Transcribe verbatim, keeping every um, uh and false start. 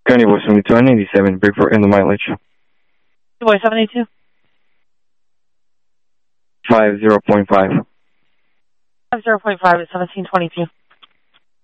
County Boy seventy-two, I ninety-seven, break for end of mileage. Boy seventy-two. Five zero point five. Five zero point five is seventeen twenty-two.